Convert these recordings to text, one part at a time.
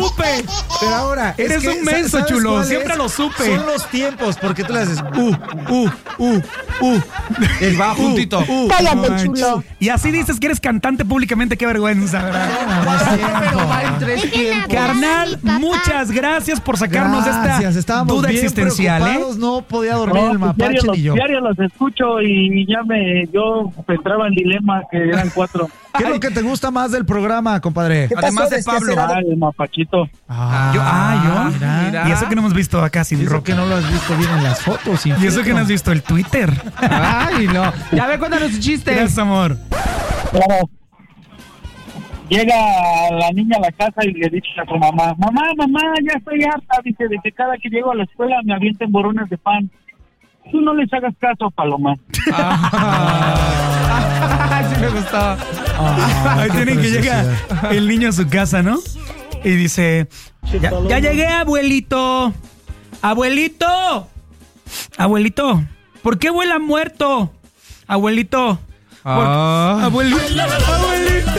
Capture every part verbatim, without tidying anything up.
supe. Pero ahora, eres es que, un menso, chulo. Siempre es? lo supe. Son los tiempos, porque tú le haces uh, uh, uh, uh. El va juntito. Uh, uh. Cállate, No, chulo. Y así dices que eres cantante públicamente, qué vergüenza, ¿verdad? Pero va en tres tiempos. Carnal, muchas gracias por sacarnos de Gracias, esta estábamos duda bien existencial, ¿eh? preocupados, no podía dormir No, el pues, mapache diario, ni yo. los, diario los escucho y ya me, yo entraba en dilema que eran cuatro. ¿Qué es lo que te gusta más del programa, compadre? ¿Qué pasó, Además de Pablo. desquacerado? Ah, el mapachito. Ah, Yo, ah, yo. mira. mira. Y eso que no hemos visto acá sin Y eso ropa. que no lo has visto bien en las fotos. Y eso que no has visto el Twitter. Ay, no. Ya ve, cuéntanos tu chiste. Gracias, amor. Claro. Llega la niña a la casa y le dice a su mamá, mamá, mamá, ya estoy harta, dice, de que cada que llego a la escuela me avienten borones de pan. Tú no les hagas caso, Paloma. Ah, sí me gustó. Ah, Ahí qué tienen que llega preciosidad. el niño a su casa, ¿no? Y dice, ya, ya llegué, abuelito. Abuelito. Abuelito. ¿Por qué huele a muerto? Abuelito. Por- Ah. Abuelito. Abuelito.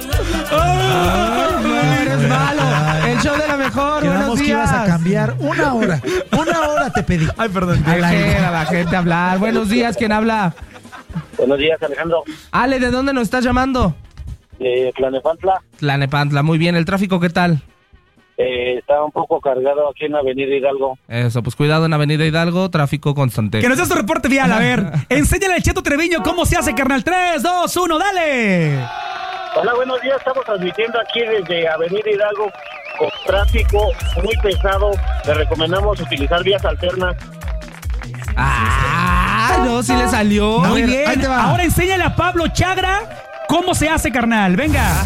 Ah, No eres malo. El show de la mejor. Buenos Quedamos que ibas a días. cambiar una hora. Una hora te pedí. Ay, perdón. Al aire. Dejen a la gente hablar. Buenos días, ¿quién habla? Buenos días, Alejandro. Ale, ¿de dónde nos estás llamando? De Tlanepantla. Tlanepantla, muy bien. ¿El tráfico qué tal? Eh, está un poco cargado aquí en Avenida Hidalgo. Eso, pues cuidado en Avenida Hidalgo, tráfico constante. Que nos des tu reporte vial, a ver. Enséñale al Cheto Treviño cómo se hace, carnal. tres, dos, uno, dale. Hola, buenos días. Estamos transmitiendo aquí desde Avenida Hidalgo con tráfico muy pesado. Le recomendamos utilizar vías alternas. Ah, no, sí le salió. Muy ver, bien. ahí te va. Ahora enséñale a Pablo Chagra cómo se hace, carnal. Venga.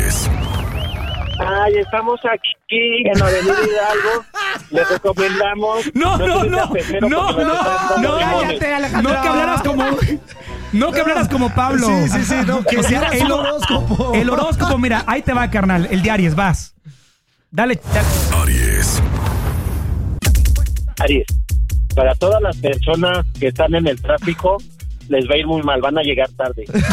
Ay, estamos aquí en Avenida Hidalgo. Les recomendamos. No, no, te no. metas primero No, porque no, están dando no. limones. Cállate, Alejandro. No que hablaras como. No que hablaras como Pablo. Sí, sí, sí, no, que O sea, hicieras el, un horóscopo. el horóscopo, mira, ahí te va, carnal. El de Aries, vas. Dale, dale. Aries, para todas las personas que están en el tráfico, les va a ir muy mal, van a llegar tarde. Ya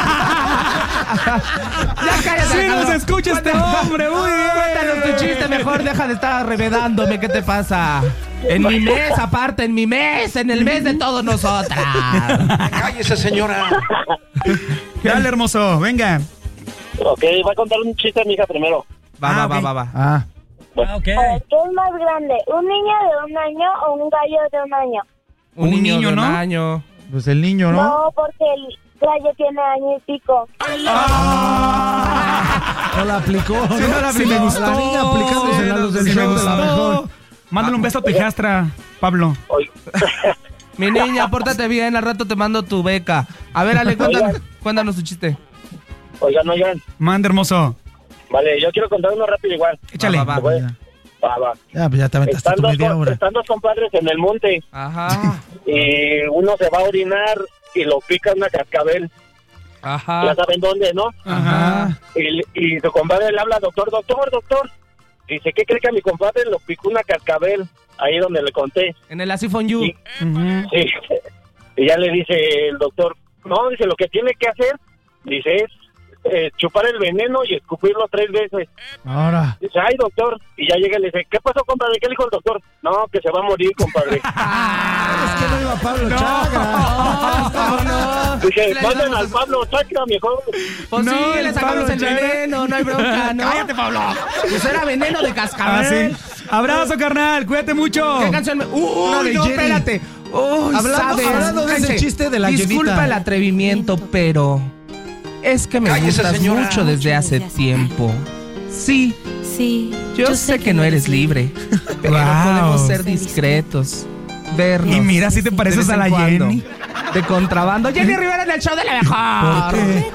cállate. Sí, Alejandro. nos escucha este hombre, muy bien. Cuéntanos tu chiste, mejor deja de estar arrevedándome. ¿Qué te pasa? En mi mes, aparte, en mi mes, en el mes de todos nosotras. Cállese, señora. Dale, hermoso, venga. Ok, voy a contar un chiste a mi hija primero. Va, Ah, va, va, ok. va, va. Ah, Ah, ok. ¿Qué es más grande, un niño de un año o un gallo de un año? Un niño, de un ¿no? año. pues el niño, ¿no? No, porque el gallo tiene año y pico. No la aplicó. Sí, no la Sí, aplicó. me gustó. La niña aplicándose la luz del Sí, me show de la gustó. mejor. Mándale un beso a tu hijastra, Pablo. Oye, Mi niña, pórtate bien, al rato te mando tu beca. A ver, Ale, cuéntanos, Oigan. cuéntanos tu chiste. oigan, oigan. Manda, hermoso. Vale, yo quiero contar uno rápido igual. Échale. Va, va, va. Voy- Va, va. Ya, pues ya te aventaste Están tu dos, media co- hora. están dos compadres en el monte Ajá, y uno se va a orinar y lo pica una cascabel. Ya ajá. saben dónde, ¿no? Ajá. Y, y su compadre le habla, doctor, doctor, doctor. Dice, ¿qué cree que a mi compadre lo picó una cascabel? Ahí donde le conté. En el Así Fon You. Sí. Ujú. Sí. Y ya le dice el doctor, no, dice, lo que tiene que hacer, dice, es eh, chupar el veneno y escupirlo tres veces. Ahora. Dice, ay, doctor. Y ya llega y le dice, ¿qué pasó, compadre? ¿Qué le dijo el doctor? No, que se va a morir, compadre. Es que no iba Pablo No. Chagra. ¿Cómo no? Dice, Le manden ayudamos al a- Pablo Chacra, mejor. Pues No, sí, el le sacamos Pablo el Chagra. veneno, no hay bronca, ¿no? Cállate, Pablo. Pues era veneno de Ah, cascabel. sí. Abrazo, carnal. Cuídate mucho. ¿Qué canción me...? ¡Uy, Una de no, Jenny. espérate! Uy, Hablando- ¿sabes? hablando de ese Cállate. chiste de la Disculpa llenita. el atrevimiento, pero... Es que me Cállese, gustas señora. mucho desde hace tiempo. Sí, Sí, yo, sé que no eres libre, pero Wow. podemos ser discretos. Vernos. Y mira, si te de pareces vez a en la cuando. Jenny. De contrabando. Jenny Rivera en el show de la mejor. ¿Por qué?